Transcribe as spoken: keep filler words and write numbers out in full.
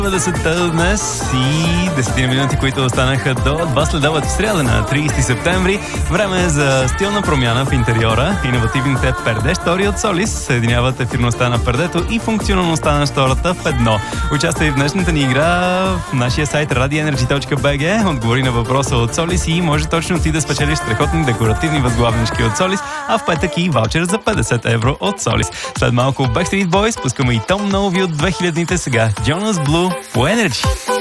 деветдесетта днес и десет минути, които останаха до два следобед в сряда на тридесети септември. Време е за стилна промяна в интериора. Иновативните перде штори от Solis съединяват ефирността на пердето и функционалността на штората в едно. Участвай в днешната ни игра в нашия сайт ради енерджи точка би джи. Отговори на въпроса от Solis и може точно ти да спечелиш страхотни декоративни възглавнички от Solis, а в петък и ваучер за петдесет евро от Solis. След малко Backstreet Boys пускаме и Tom Novi от две хилядните, сега Jonas Blue по Energy.